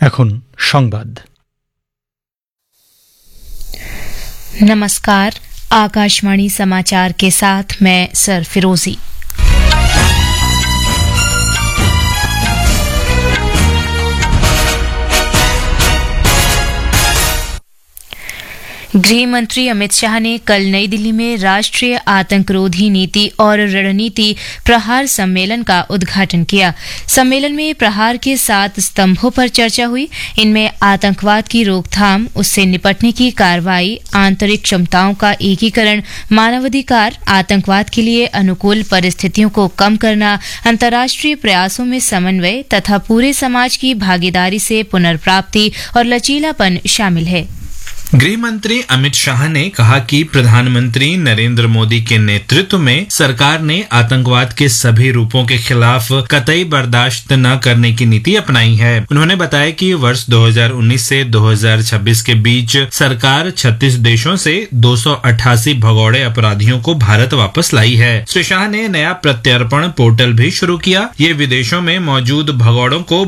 এখন সংবাদ। नमस्कार, आकाशवाणी समाचार के साथ मैं सरफिरोजी। गृह मंत्री अमित शाह ने कल नई दिल्ली में राष्ट्रीय आतंकरोधी नीति और रणनीति प्रहार सम्मेलन का उद्घाटन किया। सम्मेलन में प्रहार के 7 स्तंभों पर चर्चा हुई। इनमें आतंकवाद की रोकथाम, उससे निपटने की कार्रवाई, आंतरिक क्षमताओं का एकीकरण, मानवाधिकार, आतंकवाद के लिए अनुकूल परिस्थितियों को कम करना, अंतर्राष्ट्रीय प्रयासों में समन्वय तथा पूरे समाज की भागीदारी से पुनर्प्राप्ति और लचीलापन शामिल है। गृह मंत्री अमित शाह ने कहा कि प्रधानमंत्री नरेंद्र मोदी के नेतृत्व में सरकार ने आतंकवाद के सभी रूपों के खिलाफ कतई बर्दाश्त न करने की नीति अपनाई है। उन्होंने बताया कि वर्ष 2019 से 2026 के बीच सरकार 36 देशों से 288 भगोड़े अपराधियों को भारत वापस लाई है। श्री शाह ने नया प्रत्यर्पण पोर्टल भी शुरू किया। ये विदेशों में मौजूद भगोड़ों को